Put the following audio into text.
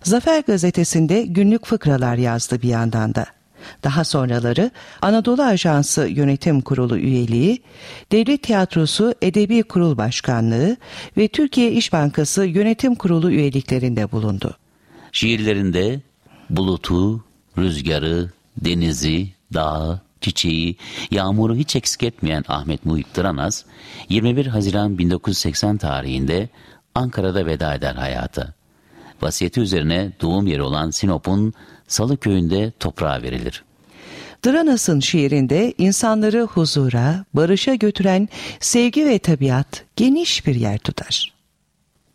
Zafer Gazetesi'nde günlük fıkralar yazdı bir yandan da. Daha sonraları Anadolu Ajansı Yönetim Kurulu üyeliği, Devlet Tiyatrosu Edebi Kurul Başkanlığı ve Türkiye İş Bankası Yönetim Kurulu üyeliklerinde bulundu. Şiirlerinde bulutu, rüzgarı, denizi, dağı, çiçeği, yağmuru hiç eksik etmeyen Ahmet Muhip Dıranaz, 21 Haziran 1980 tarihinde Ankara'da veda eder hayata. Vasiyeti üzerine doğum yeri olan Sinop'un Salı köyünde toprağa verilir. Dıranaz'ın şiirinde insanları huzura, barışa götüren sevgi ve tabiat geniş bir yer tutar.